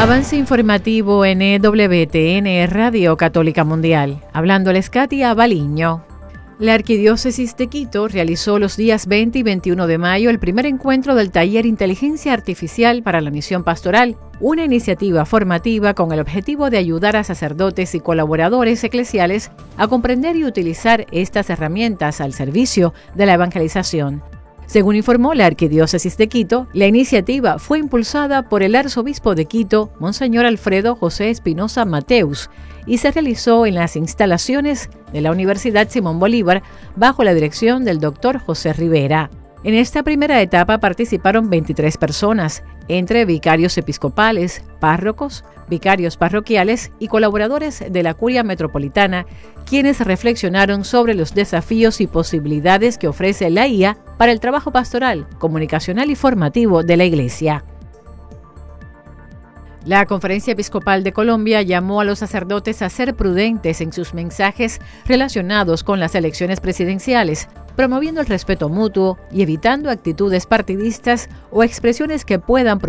Avance informativo en EWTN Radio Católica Mundial. Hablándoles Katia Baliño. La Arquidiócesis de Quito realizó los días 20 y 21 de mayo el primer encuentro del taller Inteligencia Artificial para la Misión Pastoral, una iniciativa formativa con el objetivo de ayudar a sacerdotes y colaboradores eclesiales a comprender y utilizar estas herramientas al servicio de la evangelización. Según informó la Arquidiócesis de Quito, la iniciativa fue impulsada por el arzobispo de Quito, Monseñor Alfredo José Espinosa Mateus, y se realizó en las instalaciones de la Universidad Simón Bolívar bajo la dirección del Dr. José Rivera. En esta primera etapa participaron 23 personas, entre vicarios episcopales, párrocos, vicarios parroquiales y colaboradores de la Curia Metropolitana, quienes reflexionaron sobre los desafíos y posibilidades que ofrece la IA para el trabajo pastoral, comunicacional y formativo de la Iglesia. La Conferencia Episcopal de Colombia llamó a los sacerdotes a ser prudentes en sus mensajes relacionados con las elecciones presidenciales, promoviendo el respeto mutuo y evitando actitudes partidistas o expresiones que puedan